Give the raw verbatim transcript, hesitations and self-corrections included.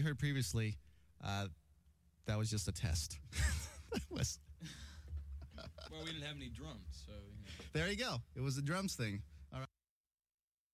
heard previously, uh, that was just a test. That was. Well, we didn't have any drums, so. You know. There you go. It was the drums thing.